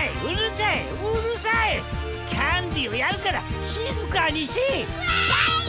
いうるさいうるさい。キャンディーをやるから静かにし。